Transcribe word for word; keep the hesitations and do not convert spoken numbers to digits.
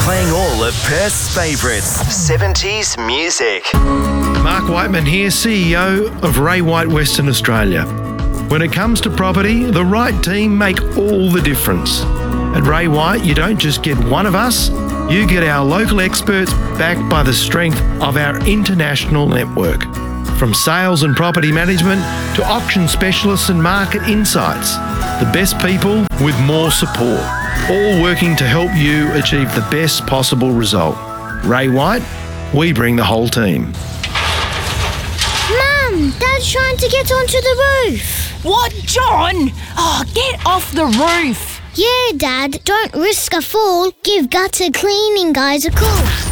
Playing all of Perth's favourites, seventies music. Mark Whiteman here, C E O of Ray White Western Australia. When it comes to property, the right team make all the difference. At Ray White, you don't just get one of us, you get our local experts backed by the strength of our international network. From sales and property management to auction specialists and market insights, the best people with more support, all working to help you achieve the best possible result. Ray White, we bring the whole team. Mum, Dad's trying to get onto the roof. What, John? Oh, get off the roof. Yeah, Dad, don't risk a fall. Give gutter cleaning guys a call.